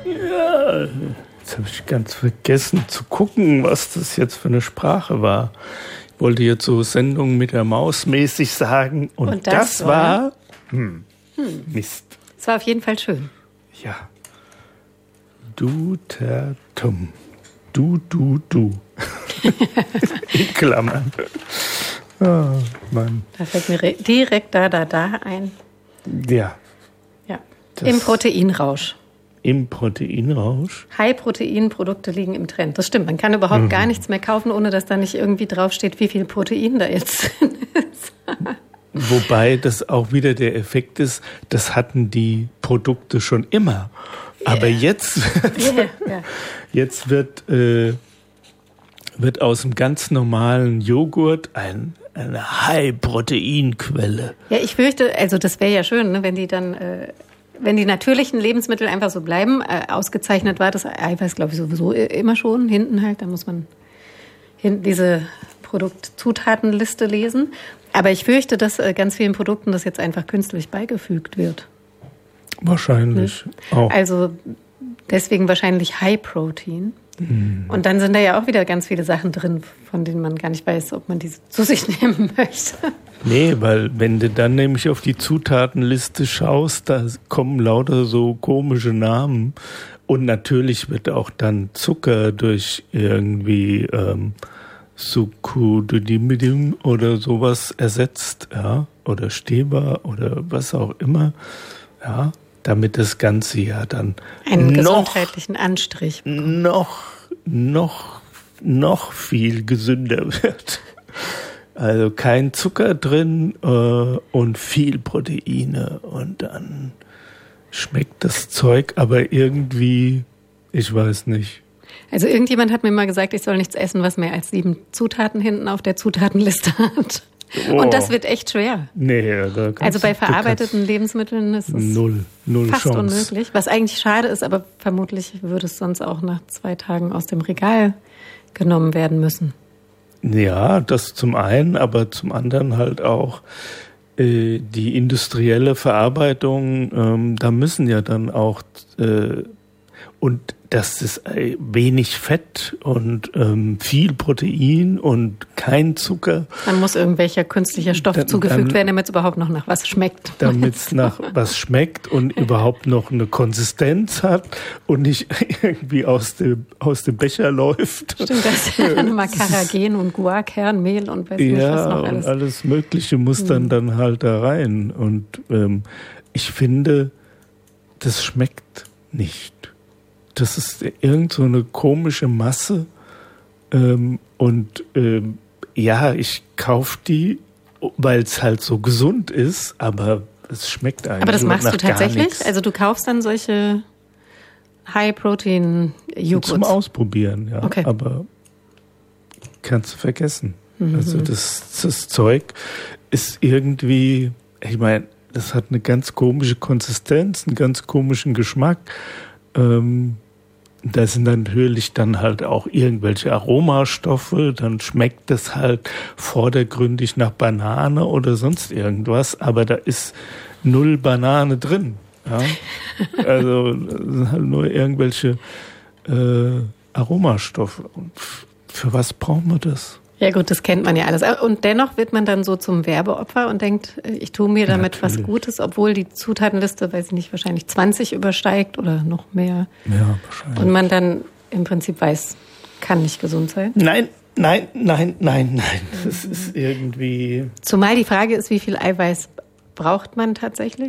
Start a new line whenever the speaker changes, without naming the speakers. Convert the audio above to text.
Ja, jetzt habe ich ganz vergessen zu gucken, was das jetzt für eine Sprache war. Ich wollte jetzt so Sendung mit der Maus mäßig sagen. Und das war... Mist.
Es war auf jeden Fall schön.
Ja. Du-ter-tum. Du. In Klammern. Oh, Mann.
Da fällt mir direkt da ein.
Ja.
Im Proteinrausch.
Im Proteinrausch?
High-Protein-Produkte liegen im Trend. Das stimmt. Man kann überhaupt gar nichts mehr kaufen, ohne dass da nicht irgendwie draufsteht, wie viel Protein da jetzt ist.
Wobei das auch wieder der Effekt ist, das hatten die Produkte schon immer. Yeah. Aber jetzt wird aus dem ganz normalen Joghurt eine High-Protein-Quelle.
Ja, ich fürchte, also das wäre ja schön, ne, wenn die dann... wenn die natürlichen Lebensmittel einfach so bleiben, ausgezeichnet war das Eiweiß, glaube ich, sowieso immer schon, hinten halt, da muss man hinten diese Produktzutatenliste lesen. Aber ich fürchte, dass ganz vielen Produkten das jetzt einfach künstlich beigefügt wird.
Wahrscheinlich auch.
Also deswegen wahrscheinlich High Protein. Und dann sind da ja auch wieder ganz viele Sachen drin, von denen man gar nicht weiß, ob man diese zu sich nehmen möchte.
Nee, weil wenn du dann nämlich auf die Zutatenliste schaust, da kommen lauter so komische Namen. Und natürlich wird auch dann Zucker durch irgendwie Succodymium oder sowas ersetzt, ja, oder Stevia oder was auch immer, ja, damit das Ganze ja dann
einen gesundheitlichen Anstrich
noch viel gesünder wird. Also kein Zucker drin und viel Proteine und dann schmeckt das Zeug aber irgendwie, ich weiß nicht.
Also irgendjemand hat mir mal gesagt, ich soll nichts essen, was mehr als 7 Zutaten hinten auf der Zutatenliste hat. Oh. Und das wird echt schwer.
Nee,
also bei verarbeiteten Lebensmitteln ist es
null
fast
Chance.
Unmöglich. Was eigentlich schade ist, aber vermutlich würde es sonst auch nach 2 Tagen aus dem Regal genommen werden müssen.
Ja, das zum einen, aber zum anderen halt auch die industrielle Verarbeitung, da müssen ja dann auch und das ist wenig Fett und viel Protein und kein Zucker.
Dann muss irgendwelcher künstlicher Stoff zugefügt werden, damit es überhaupt noch nach was schmeckt.
Damit es nach was schmeckt und überhaupt noch eine Konsistenz hat und nicht irgendwie aus dem Becher läuft.
Stimmt, das Makaragen und Guarkernmehl und weiß nicht was noch alles.
Ja, und alles Mögliche muss dann halt da rein. Und ich finde, das schmeckt nicht. Das ist irgend so eine komische Masse ich kaufe die, weil es halt so gesund ist, aber es schmeckt eigentlich.
Aber das machst du tatsächlich? Also du kaufst dann solche High-Protein-Joghurts?
Zum Ausprobieren, ja.
Okay.
Aber kannst du vergessen. Also das Zeug ist irgendwie, ich meine, das hat eine ganz komische Konsistenz, einen ganz komischen Geschmack. Da sind natürlich dann halt auch irgendwelche Aromastoffe, dann schmeckt das halt vordergründig nach Banane oder sonst irgendwas, aber da ist 0 Banane drin. Ja? Also das sind halt nur irgendwelche Aromastoffe. Und für was brauchen wir das?
Ja gut, das kennt man ja alles. Und dennoch wird man dann so zum Werbeopfer und denkt, ich tue mir damit was Gutes, obwohl die Zutatenliste, weiß ich nicht, wahrscheinlich 20 übersteigt oder noch mehr.
Ja, wahrscheinlich.
Und man dann im Prinzip weiß, kann nicht gesund sein.
Nein. Das ist irgendwie...
Zumal die Frage ist, wie viel Eiweiß braucht man tatsächlich?